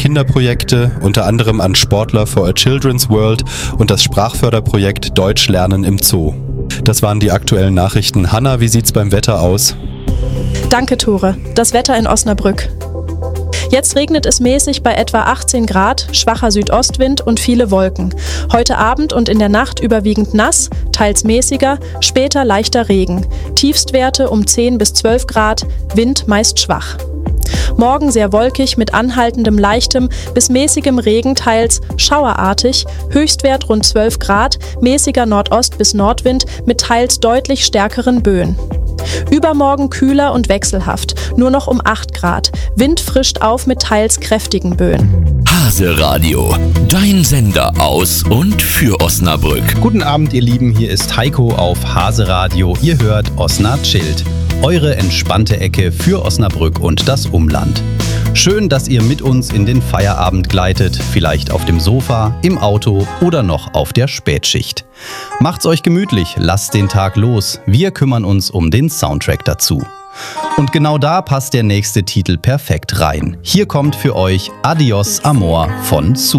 Kinderprojekte, unter anderem an Sportler for a Children's World und das Sprachförderprojekt Deutsch lernen im Zoo. Das waren die aktuellen Nachrichten. Hanna, wie sieht's beim Wetter aus? Danke, Tore. Das Wetter in Osnabrück. Jetzt regnet es mäßig bei etwa 18 Grad, schwacher Südostwind und viele Wolken. Heute Abend und in der Nacht überwiegend nass, teils mäßiger, später leichter Regen. Tiefstwerte um 10 bis 12 Grad, Wind meist schwach. Morgen sehr wolkig mit anhaltendem leichtem bis mäßigem Regen, teils schauerartig, Höchstwert rund 12 Grad, mäßiger Nordost- bis Nordwind mit teils deutlich stärkeren Böen. Übermorgen kühler und wechselhaft, nur noch um 8 Grad. Wind frischt auf mit teils kräftigen Böen. Hase Radio, dein Sender aus und für Osnabrück. Guten Abend, ihr Lieben, hier ist Heiko auf Hase Radio. Ihr hört Osna chillt, eure entspannte Ecke für Osnabrück und das Umland. Schön, dass ihr mit uns in den Feierabend gleitet, vielleicht auf dem Sofa, im Auto oder noch auf der Spätschicht. Macht's euch gemütlich, lasst den Tag los, wir kümmern uns um den Soundtrack dazu. Und genau da passt der nächste Titel perfekt rein. Hier kommt für euch Adios Amor von Su.